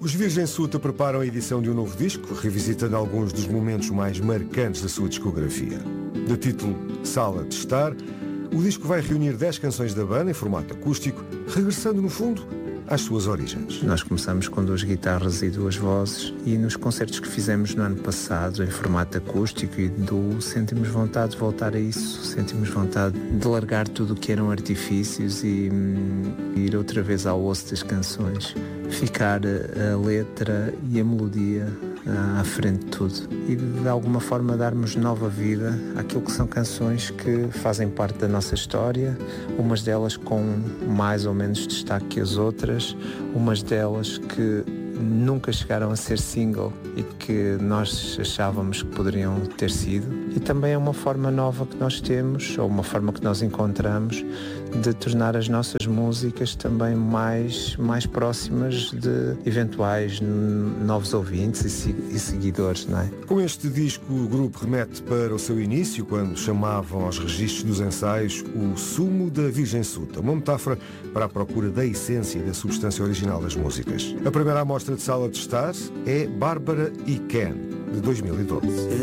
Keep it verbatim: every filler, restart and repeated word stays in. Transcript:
Os Virgem Suta preparam a edição de um novo disco, revisitando alguns dos momentos mais marcantes da sua discografia. De título Sala de Estar, o disco vai reunir dez canções da banda em formato acústico, regressando, no fundo, às suas origens. Nós começamos com duas guitarras e duas vozes e nos concertos que fizemos no ano passado em formato acústico e duo sentimos vontade de voltar a isso, sentimos vontade de largar tudo o que eram artifícios e hum, ir outra vez ao osso das canções, ficar a, a letra e a melodia à frente de tudo e de alguma forma darmos nova vida àquilo que são canções que fazem parte da nossa história, umas delas com mais ou menos destaque que as outras, umas delas que nunca chegaram a ser single e que nós achávamos que poderiam ter sido, e também é uma forma nova que nós temos, ou uma forma que nós encontramos de tornar as nossas músicas também mais, mais próximas de eventuais novos ouvintes e, e seguidores, não é? Com este disco, o grupo remete para o seu início, quando chamavam aos registros dos ensaios o sumo da Virgem Suta, uma metáfora para a procura da essência e da substância original das músicas. A primeira amostra de Sala de Estar é Bárbara e Ken, de dois mil e doze.